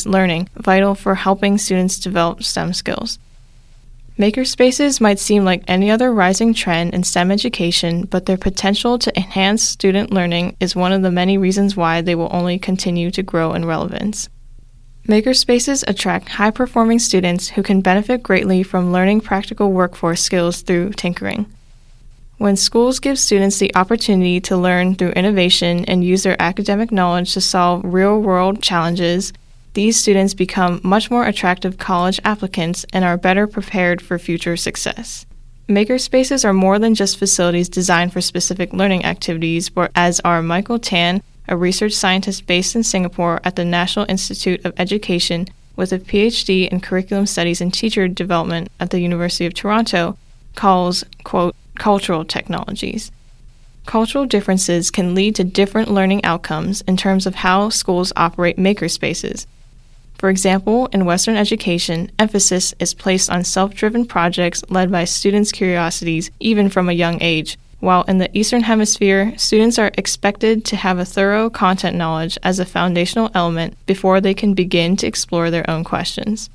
makerspace learning vital for helping students develop STEM skills. Makerspaces might seem like any other rising trend in STEM education, but their potential to enhance student learning is one of the many reasons why they will only continue to grow in relevance. Makerspaces attract high-performing students who can benefit greatly from learning practical workforce skills through tinkering. When schools give students the opportunity to learn through innovation and use their academic knowledge to solve real-world challenges, these students become much more attractive college applicants and are better prepared for future success. Makerspaces are more than just facilities designed for specific learning activities, as are Michael Tan, a research scientist based in Singapore at the National Institute of Education with a PhD in Curriculum Studies and Teacher Development at the University of Toronto, calls, quote, cultural technologies. Cultural differences can lead to different learning outcomes in terms of how schools operate makerspaces. For example, in Western education, emphasis is placed on self-driven projects led by students' curiosities even from a young age, while in the Eastern Hemisphere, students are expected to have a thorough content knowledge as a foundational element before they can begin to explore their own questions.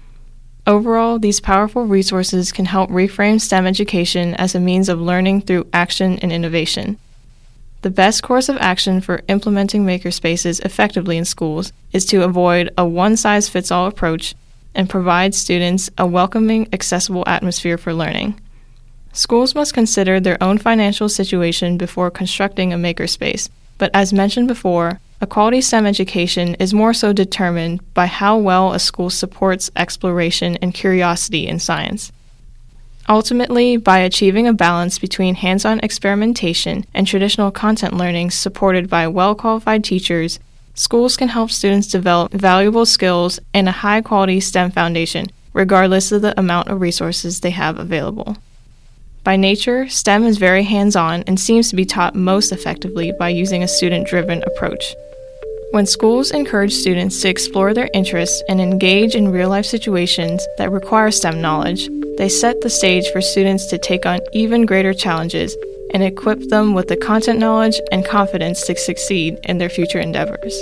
Overall, these powerful resources can help reframe STEM education as a means of learning through action and innovation. The best course of action for implementing makerspaces effectively in schools is to avoid a one-size-fits-all approach and provide students a welcoming, accessible atmosphere for learning. Schools must consider their own financial situation before constructing a makerspace, but as mentioned before, a quality STEM education is more so determined by how well a school supports exploration and curiosity in science. Ultimately, by achieving a balance between hands-on experimentation and traditional content learning supported by well-qualified teachers, schools can help students develop valuable skills and a high-quality STEM foundation, regardless of the amount of resources they have available. By nature, STEM is very hands-on and seems to be taught most effectively by using a student-driven approach. When schools encourage students to explore their interests and engage in real-life situations that require STEM knowledge, they set the stage for students to take on even greater challenges and equip them with the content knowledge and confidence to succeed in their future endeavors.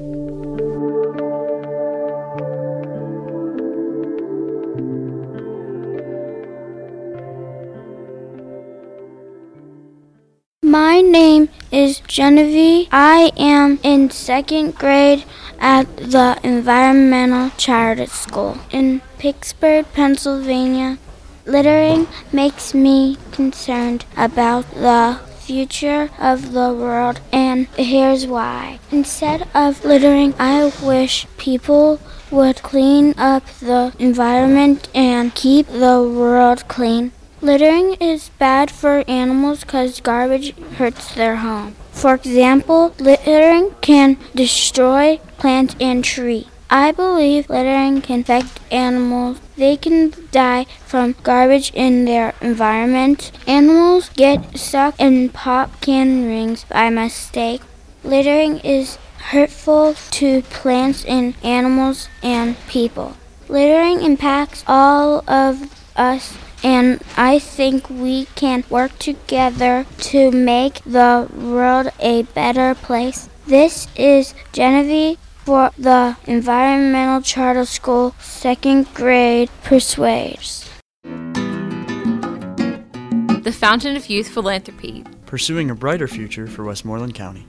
My name is Genevieve. I am in second grade at the Environmental Charter School in Pittsburgh, Pennsylvania. Littering makes me concerned about the future of the world, and here's why. Instead of littering, I wish people would clean up the environment and keep the world clean. Littering is bad for animals because garbage hurts their home. For example, littering can destroy plants and trees. I believe littering can affect animals. They can die from garbage in their environment. Animals get stuck in pop can rings by mistake. Littering is hurtful to plants and animals and people. Littering impacts all of us, and I think we can work together to make the world a better place. This is Genevieve for the Environmental Charter School, 2nd grade Persuades. The Fountain of Youth Philanthropy. Pursuing a brighter future for Westmoreland County.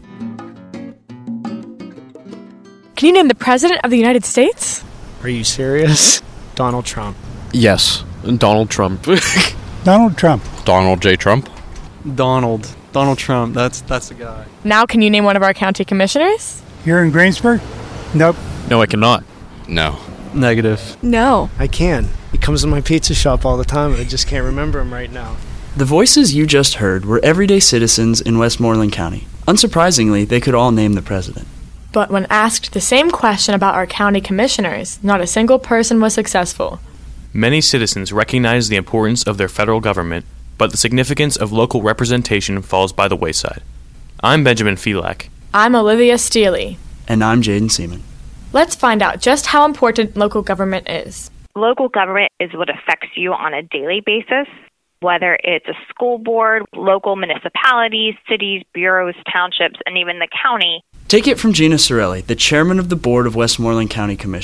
Can you name the President of the United States? Are you serious? Donald Trump. Yes, Donald Trump. Donald Trump. Donald J. Trump. Donald Trump. That's the guy. Now, can you name one of our county commissioners? Here in Greensburg? Nope. No, I cannot. No. Negative. No. I can. He comes to my pizza shop all the time, and I just can't remember him right now. The voices you just heard were everyday citizens in Westmoreland County. Unsurprisingly, they could all name the president. But when asked the same question about our county commissioners, not a single person was successful. Many citizens recognize the importance of their federal government, but the significance of local representation falls by the wayside. I'm Benjamin Felak. I'm Olivia Steele. And I'm Jaden Seaman. Let's find out just how important local government is. Local government is what affects you on a daily basis, whether it's a school board, local municipalities, cities, bureaus, townships, and even the county. Take it from Gina Sorelli, the chairman of the board of Westmoreland County Commission.